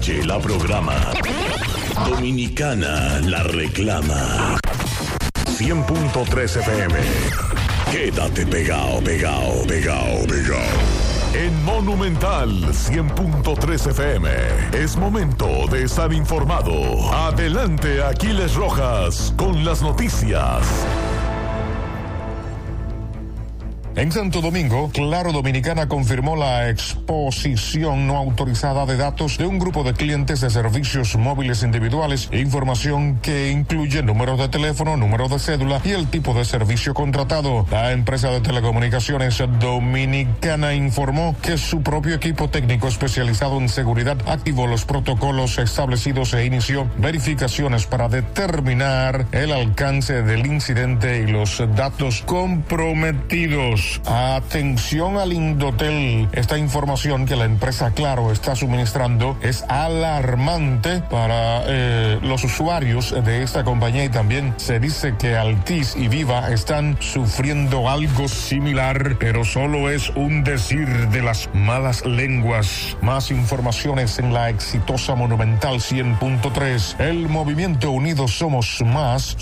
noche la programa. Dominicana la reclama. 100.3 FM. Quédate pegado. En Monumental 100.3 FM. Es momento de estar informado. Adelante, Aquiles Rojas, con las noticias. En Santo Domingo, Claro Dominicana confirmó la exposición no autorizada de datos de un grupo de clientes de servicios móviles individuales, información que incluye número de teléfono, número de cédula y el tipo de servicio contratado. La empresa de telecomunicaciones dominicana informó que su propio equipo técnico especializado en seguridad activó los protocolos establecidos e inició verificaciones para determinar el alcance del incidente y los datos comprometidos. Atención al Indotel. Esta información que la empresa Claro está suministrando es alarmante para los usuarios de esta compañía, y también se dice que Altiz y Viva están sufriendo algo similar, pero solo es un decir de las malas lenguas. Más informaciones en la exitosa Monumental 100.3. El movimiento Unidos Somos Más,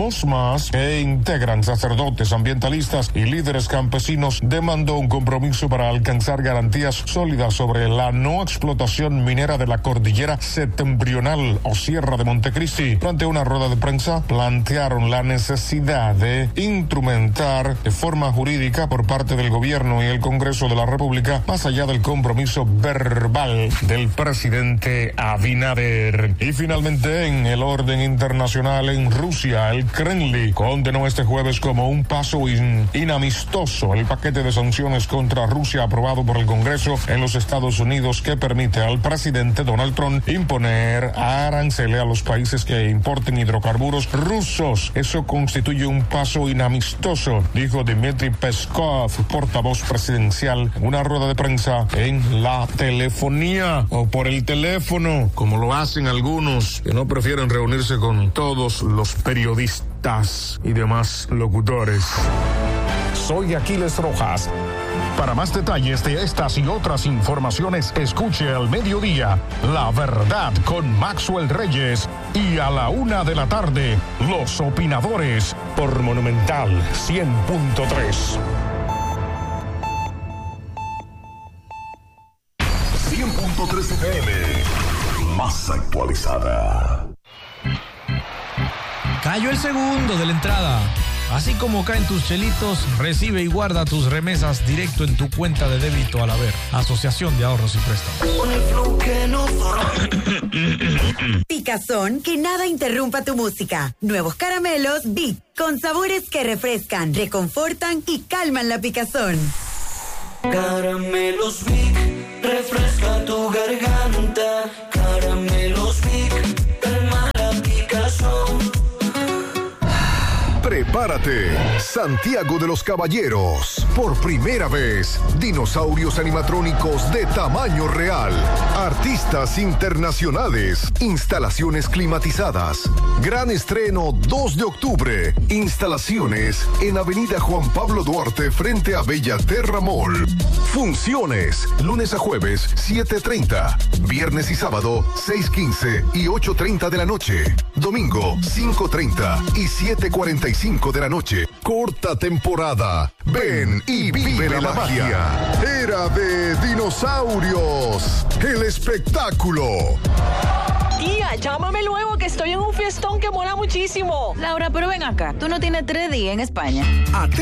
que integran sacerdotes, ambientalistas y líderes campesinos, demandó un compromiso para alcanzar garantías sólidas sobre la no explotación minera de la cordillera septentrional o Sierra de Montecristi. Durante una rueda de prensa, plantearon la necesidad de instrumentar de forma jurídica por parte del gobierno y el Congreso de la República, más allá del compromiso verbal del presidente Abinader. Y finalmente, en el orden internacional, en Rusia, el Kremlin condenó este jueves como un paso inamistoso el paquete de sanciones contra Rusia aprobado por el Congreso en los Estados Unidos, que permite al presidente Donald Trump imponer aranceles a los países que importen hidrocarburos rusos. Eso constituye un paso inamistoso, dijo Dmitry Peskov, portavoz presidencial, en una rueda de prensa en la telefonía o por el teléfono, como lo hacen algunos que no prefieren reunirse con todos los periodistas y demás locutores. Soy Aquiles Rojas. Para más detalles de estas y otras informaciones, escuche al mediodía La Verdad con Maxwell Reyes y a la 1 de la tarde Los Opinadores por Monumental 100.3. 100.3 FM. Más actualizada. Cayó el segundo de la entrada. Así como caen tus chelitos, recibe y guarda tus remesas directo en tu cuenta de débito al Haber, Asociación de Ahorros y Préstamos. Picazón, que nada interrumpa tu música. Nuevos caramelos Big, con sabores que refrescan, reconfortan y calman la picazón. Caramelos Big, refresca tu garganta. Caramelos Big, calma la picazón. Prepárate, Santiago de los Caballeros. Por primera vez, dinosaurios animatrónicos de tamaño real, artistas internacionales, instalaciones climatizadas. Gran estreno 2 de octubre. Instalaciones en Avenida Juan Pablo Duarte frente a Bellaterra Mall. Funciones, lunes a jueves 7:30, viernes y sábado 6:15 y 8:30 de la noche. Domingo 5:30 y 7:45 de la noche. Corta temporada. Ven y vive la magia. Era de dinosaurios. El espectáculo. Tía, llámame luego que estoy en un fiestón que mola muchísimo. Laura, pero ven acá. Tú no tienes 3 días en España.